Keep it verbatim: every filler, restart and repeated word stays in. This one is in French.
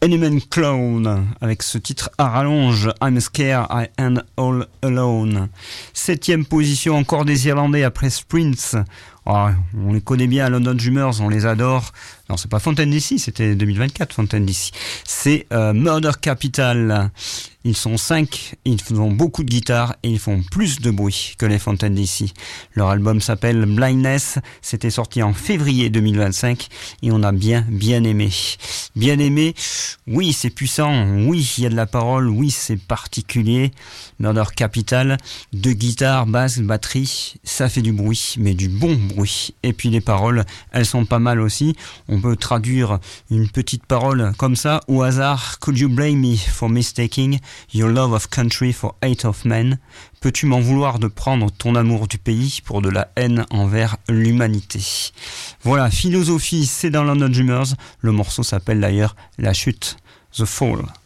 Animal Clown avec ce titre à rallonge, I'm Scared, I Am All Alone. Septième position, encore des Irlandais après Sprints. Oh, on les connaît bien à London Drummers, on les adore. Non, c'est pas Fontaine D C, c'était deux mille vingt-quatre Fontaine D C. C'est euh, Murder Capital. Ils sont cinq, ils font beaucoup de guitare et ils font plus de bruit que les Fontaine D C. Leur album s'appelle Blindness, c'était sorti en février deux mille vingt-cinq et on a bien, bien aimé. Bien aimé, oui c'est puissant, oui il y a de la parole, oui c'est particulier. Murder Capital, de guitare, basse, batterie, ça fait du bruit, mais du bon bruit. Et puis les paroles, elles sont pas mal aussi. On peut traduire une petite parole comme ça, au hasard. Could you blame me for mistaking your love of country for hate of men? Peux-tu m'en vouloir de prendre ton amour du pays pour de la haine envers l'humanité? Voilà, philosophie, c'est dans London Drummers. Le morceau s'appelle d'ailleurs La Chute, The Fall.